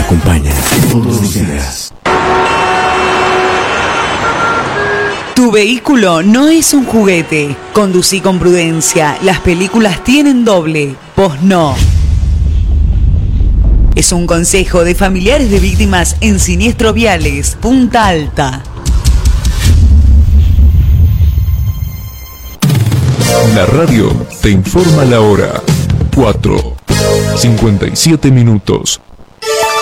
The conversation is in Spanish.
acompaña todos los días. Tu vehículo no es un juguete. Conducí con prudencia. Las películas tienen doble. Vos no. Es un consejo de familiares de víctimas en siniestros viales. Punta Alta. La radio te informa la hora. 4:57 minutos.